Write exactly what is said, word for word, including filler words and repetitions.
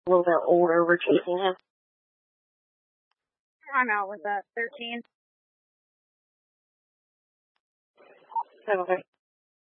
a little bit older. We're chasing him. I'm out with that. thirteen. Okay.